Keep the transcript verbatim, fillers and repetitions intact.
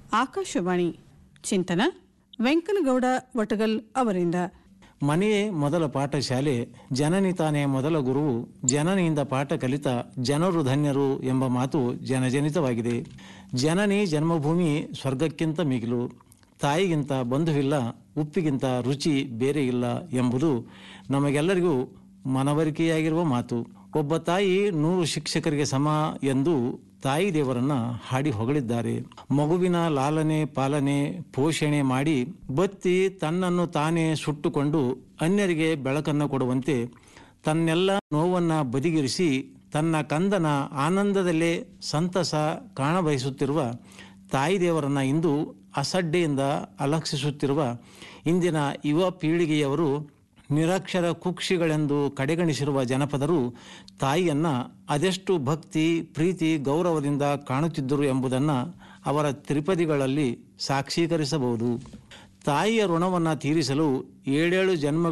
ಆಕಾಶವಾಣಿ ಚಿಂತನ ವೆಂಕನಗೌಡ ವಟಗಲ್ ಅವರಿಂದ. ಮನೆಯೇ ಮೊದಲ ಪಾಠಶಾಲೆ, ಜನನಿ ತಾನೇ ಮೊದಲ ಗುರುವು, ಜನನಿಯಿಂದ ಪಾಠ ಕಲಿತ ಜನರು ಧನ್ಯರು ಎಂಬ ಮಾತು ಜನಜನಿತವಾಗಿದೆ. ಜನನಿ ಜನ್ಮಭೂಮಿ ಸ್ವರ್ಗಕ್ಕಿಂತ ಮಿಗಿಲು, ತಾಯಿಗಿಂತ ಬಂಧುವಿಲ್ಲ, ಉಪ್ಪಿಗಿಂತ ರುಚಿ ಬೇರೆ ಇಲ್ಲ ಎಂಬುದು ನಮಗೆಲ್ಲರಿಗೂ ಮನವರಿಕೆಯಾಗಿರುವ ಮಾತು. ಒಬ್ಬ ತಾಯಿ ನೂರು ಶಿಕ್ಷಕರಿಗೆ ಸಮ ಎಂದು ತಾಯಿ ದೇವರನ್ನ ಹಾಡಿ ಹೊಗಳಿದ್ದಾರೆ. ಮಗುವಿನ ಲಾಲನೆ ಪಾಲನೆ ಪೋಷಣೆ ಮಾಡಿ ಬತ್ತಿ ತನ್ನನ್ನು ತಾನೇ ಸುಟ್ಟುಕೊಂಡು ಅನ್ಯರಿಗೆ ಬೆಳಕನ್ನು ಕೊಡುವಂತೆ ತನ್ನೆಲ್ಲ ನೋವನ್ನು ಬದಿಗಿರಿಸಿ ತನ್ನ ಕಂದನ ಆನಂದದಲ್ಲೇ ಸಂತಸ ಕಾಣಬಯಸುತ್ತಿರುವ ತಾಯಿ ದೇವರನ್ನು ಇಂದು ಅಸಡ್ಡೆಯಿಂದ ಅಲಕ್ಷಿಸುತ್ತಿರುವ ಇಂದಿನ ಯುವ ಪೀಳಿಗೆಯವರು ನಿರಕ್ಷರ ಕುಕ್ಷಿಗಳೆಂದು ಕಡೆಗಣಿಸಿರುವ ಜನಪದರು ತಾಯಿಯನ್ನು ಅದೆಷ್ಟು ಭಕ್ತಿ ಪ್ರೀತಿ ಗೌರವದಿಂದ ಕಾಣುತ್ತಿದ್ದರು ಎಂಬುದನ್ನು ಅವರ ತ್ರಿಪದಿಗಳಲ್ಲಿ ಸಾಕ್ಷೀಕರಿಸಬಹುದು. ತಾಯಿಯ ಋಣವನ್ನು ತೀರಿಸಲು ಏಳೇಳು ಜನ್ಮ